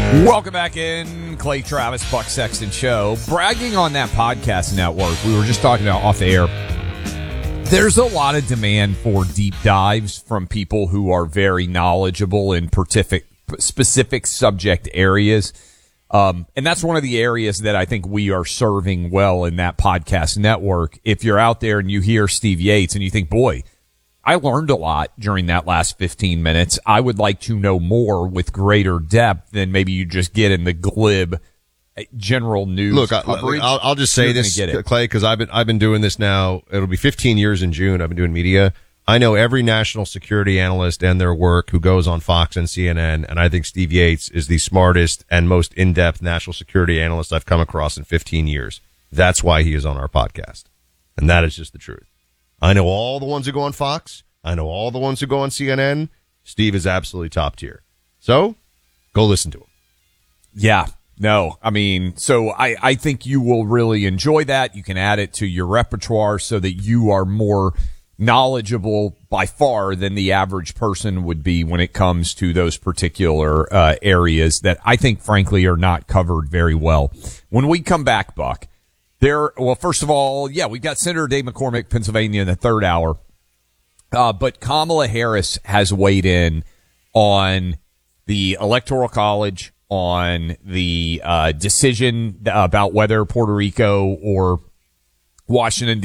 Welcome back in, Clay Travis, Buck Sexton Show. Bragging on that podcast network, we were just talking about off air. There's a lot of demand for deep dives from people who are very knowledgeable in specific subject areas. And that's one of the areas that I think we are serving well in that podcast network. If you're out there and you hear Steve Yates and you think, boy, I learned a lot during that last 15 minutes. I would like to know more with greater depth than maybe you just get in the glib general news coverage. I'll just say this, Clay, because I've been doing this now. It'll be 15 years in June. I've been doing media. I know every national security analyst and their work who goes on Fox and CNN, and I think Steve Yates is the smartest and most in-depth national security analyst I've come across in 15 years. That's why he is on our podcast. And that is just the truth. I know all the ones who go on Fox. I know all the ones who go on CNN. Steve is absolutely top tier. So, go listen to him. Yeah. No, I mean, so I think you will really enjoy that. You can add it to your repertoire so that you are more knowledgeable by far than the average person would be when it comes to those particular areas that I think, frankly, are not covered very well. When we come back, Buck, first of all, yeah, we've got Senator Dave McCormick, Pennsylvania, in the third hour. But Kamala Harris has weighed in on the Electoral College, on the decision about whether Puerto Rico or Washington,